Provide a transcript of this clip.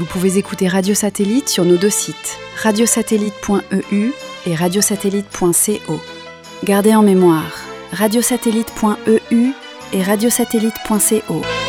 pouvez écouter Radio Satellite sur nos 2 sites, radiosatellite.eu et radiosatellite.co. Gardez en mémoire, radiosatellite.eu et radiosatellite.co.